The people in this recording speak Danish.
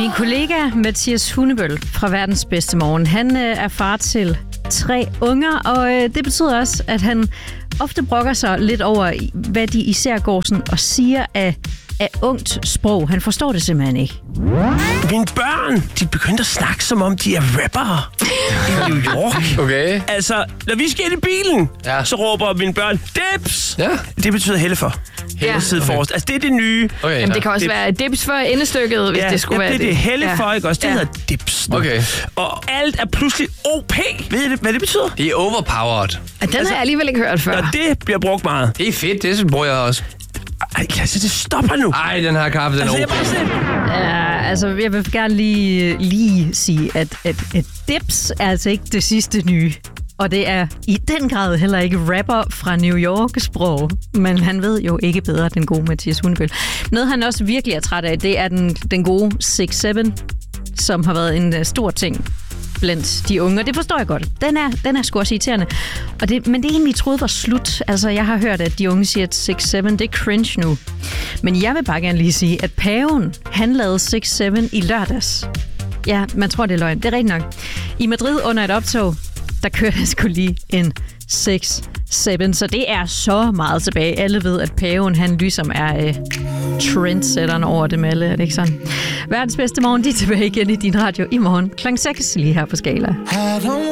Min kollega Mathias Hundebøl fra Verdens Bedste Morgen, han er far til 3 unger, og det betyder også, at han ofte brokker sig lidt over, hvad de især går sådan og siger af ungt sprog. Han forstår det simpelthen ikke. Mine børn, de begyndte at snakke, som om de er rappere i New York. Okay. Altså, når vi skal ind i bilen, så råber mine børn, dips! Ja. Det betyder hellefor. Helleside forrest. Altså, det er det nye. Okay, jamen, det kan også være dips for endestykket, hvis det skulle være det. det er hellefor, ikke også? Det hedder dips. Okay. Og alt er pludselig OP. Ved I, hvad det betyder? Det er overpowered. Den har jeg alligevel ikke hørt før. Og det bliver brugt meget. Det er fedt, det bruger jeg også. Ej, Klasse, det stopper nu. Ej, den her kaffe, den er jeg vil gerne lige sige, at dips er altså ikke det sidste nye. Og det er i den grad heller ikke rapper fra New York-sprog. Men han ved jo ikke bedre, den gode Mathias Hundebøl. Noget, han også virkelig er træt af, det er den gode 6-7, som har været en stor ting blandt de unge. Og det forstår jeg godt. Den er sgu også irriterende. Men det er egentlig troede var slut. Altså, jeg har hørt, at de unge siger, at 6-7, det er cringe nu. Men jeg vil bare gerne lige sige, at paven, han lavede 6-7 i lørdags. Ja, man tror, det er løgn. Det er rigtigt nok. I Madrid under et optog, der kørte jeg sgu lige en 6-7, så det er så meget tilbage. Alle ved, at paven, han ligesom er trendsetteren over dem alle, er det ikke sådan? Verdens Bedste Morgen, de er tilbage igen i din radio i morgen kl. 6 lige her på Skala.